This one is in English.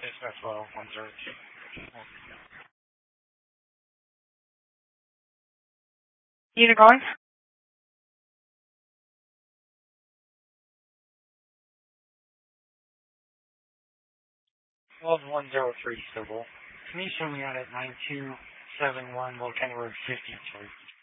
Dispatch 102. Unit going? 12103 civil. Can you show me out at 9271 Volcano Road 53?